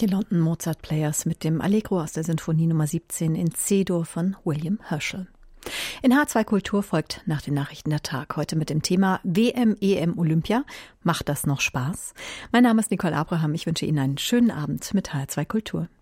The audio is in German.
Die London Mozart Players mit dem Allegro aus der Sinfonie Nummer 17 in C-Dur von William Herschel. In H2 Kultur folgt nach den Nachrichten der Tag. Heute mit dem Thema WM, EM, Olympia. Macht das noch Spaß? Mein Name ist Nicole Abraham. Ich wünsche Ihnen einen schönen Abend mit H2 Kultur.